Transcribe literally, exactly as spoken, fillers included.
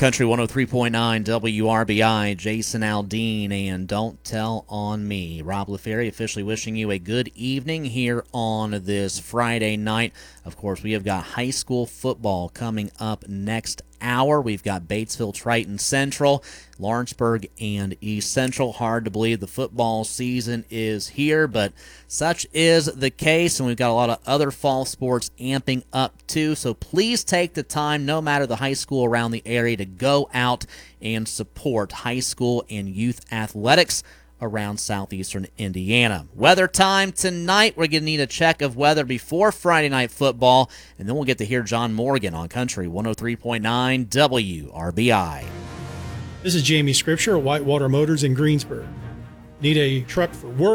Country one oh three point nine W R B I, Jason Aldean, and Don't Tell on Me. Rob LaFerry officially wishing you a good evening here on this Friday night. Of course, we have got high school football coming up next hour. We've got Batesville, Triton Central, Lawrenceburg, and East Central. Hard to believe the football season is here, but such is the case, and we've got a lot of other fall sports amping up too. So please take the time, no matter the high school around the area, to go out and support high school and youth athletics around southeastern Indiana. Weather time tonight. We're going to need a check of weather before Friday night football, and then we'll get to hear John Morgan on Country one oh three point nine W R B I. This is Jamie Scripture at Whitewater Motors in Greensburg. Need a truck for work,